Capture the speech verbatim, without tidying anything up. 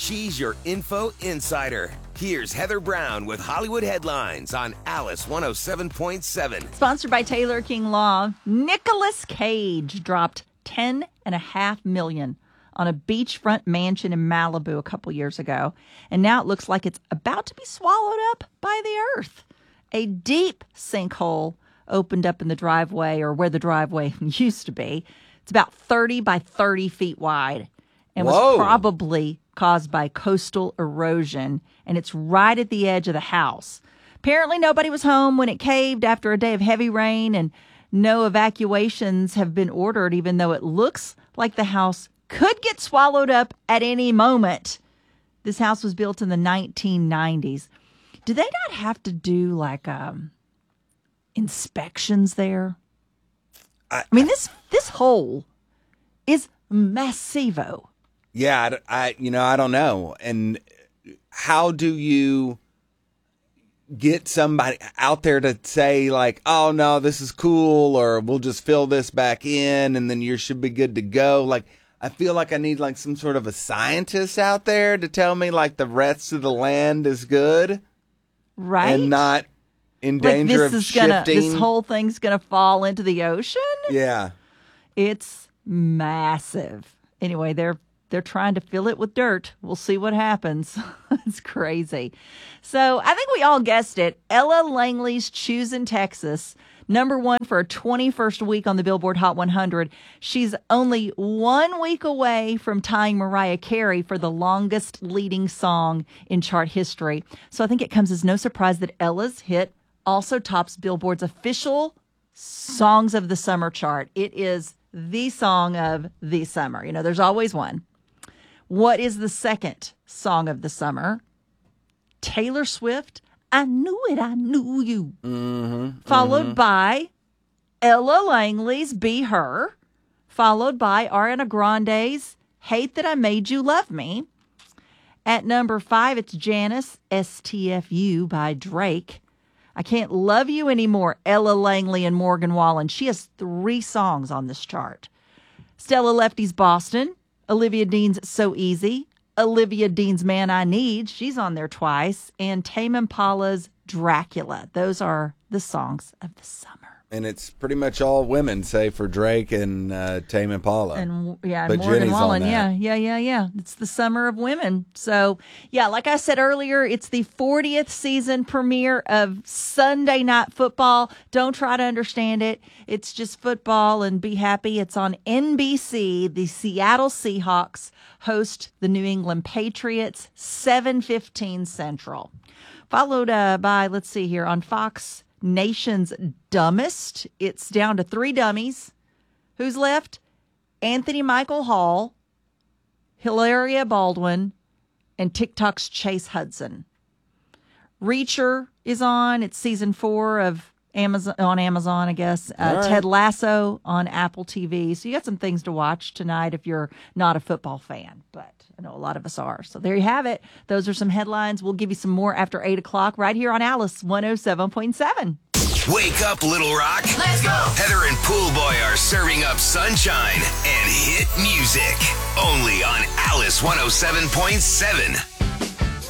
She's your info insider. Here's Heather Brown with Hollywood Headlines on Alice one oh seven point seven. Sponsored by Taylor King Law. Nicolas Cage dropped ten and a half million on a beachfront mansion in Malibu a couple years ago, and now it looks like it's about to be swallowed up by the earth. A deep sinkhole opened up in the driveway, or where the driveway used to be. It's about thirty by thirty feet wide and Whoa. was probably caused by coastal erosion, and it's right at the edge of the house. Apparently nobody was home when it caved after a day of heavy rain, and no evacuations have been ordered, even though it looks like the house could get swallowed up at any moment. This house was built in the nineteen nineties. Do they not have to do like um, inspections there? I, I mean, this this hole is massivo. Yeah, I, I, you know, I don't know. And how do you get somebody out there to say like, oh, no, this is cool, or we'll just fill this back in and then you should be good to go? Like, I feel like I need like some sort of a scientist out there to tell me like the rest of the land is good. Right. And not in danger like this of is shifting. Gonna, this whole thing's going to fall into the ocean? Yeah. It's massive. Anyway, they're they're trying to fill it with dirt. We'll see what happens. It's crazy. So I think we all guessed it. Ella Langley's Choosing Texas, number one for a twenty-first week on the Billboard Hot one hundred. She's only one week away from tying Mariah Carey for the longest leading song in chart history. So I think it comes as no surprise that Ella's hit also tops Billboard's official Songs of the Summer chart. It is the song of the summer. You know, there's always one. What is the second song of the summer? Taylor Swift, I Knew It, I Knew You. Mm-hmm, followed mm-hmm. by Ella Langley's Be Her. Followed by Ariana Grande's Hate That I Made You Love Me. At number five, it's Janice, S T F U by Drake. I Can't Love You Anymore, Ella Langley and Morgan Wallen. She has three songs on this chart. Stella Lefty's Boston. Olivia Dean's So Easy. Olivia Dean's Man I Need. She's on there twice. And Tame Impala's Dracula. Those are the songs of the summer. And it's pretty much all women, say for Drake and uh, Tame Impala. And yeah, and But Morgan Jenny's Wallen. on that. Yeah, yeah, yeah, yeah. It's the summer of women. So yeah, like I said earlier, it's the fortieth season premiere of Sunday Night Football. Don't try to understand it. It's just football and be happy. It's on N B C. The Seattle Seahawks host the New England Patriots, seven fifteen Central. Followed uh, by, let's see here, on Fox Nation's Dumbest. It's down to three dummies. Who's left? Anthony Michael Hall, Hilaria Baldwin, and TikTok's Chase Hudson. Reacher is on. It's season four of Amazon on Amazon, I guess. Uh, right. Ted Lasso on Apple T V. So you got some things to watch tonight if you're not a football fan, but I know a lot of us are. So there you have it. Those are some headlines. We'll give you some more after eight o'clock right here on Alice one oh seven point seven. Wake up, Little Rock. Let's go. Heather and Pool Boy are serving up sunshine and hit music. Only on Alice one oh seven point seven.